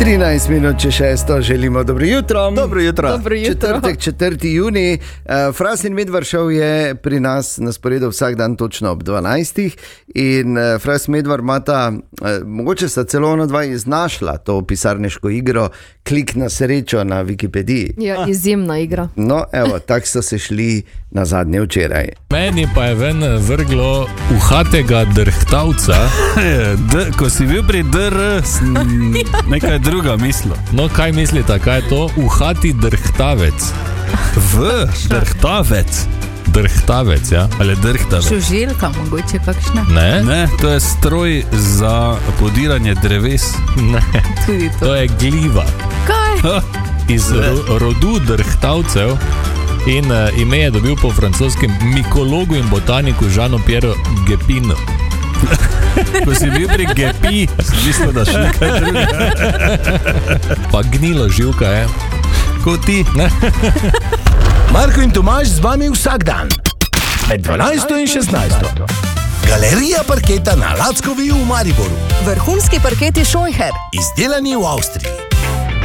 13 minut če 6, želimo dobro jutro. Dobro jutro. Četrtek, 4. junij. Fras in Medvar šov je pri nas na sporedu vsak dan točno ob 12. In Fras Medvar imata, mogoče sta celo ona dva iznašla to pisarniško igro Klik na srečo na Wikipediji. Ja, izjemna igra. No, evo, tak so se šli na zadnje včeraj. Meni pa je ven vrglo uhatega drhtavca. Ko si bil pri DR, nekaj druga mislil. No, kaj mislite, kaj je to? Uhati drhtavec. Drhtavec. Drhtavec, ja? Ali drhtavec? Žuželka, mogoče kakšna. Ne, to je stroj za podiranje dreves. Ne, Tudi to je gliva. Kaj? Iz rodu drhtavcev. In ime je dobil po francoskem mikologu in botaniku Jean-Pierre Gepinu. Ko si bil pri Gepi, si mislil, da še nekaj druga. Pa gnilo živka je. Ko ti. Marko in Tomaž z vami vsak dan med 12 in 16. Galerija parketa na Lackovi v Mariboru. Vrhunski parketi Scheucher. Izdelani v Avstriji.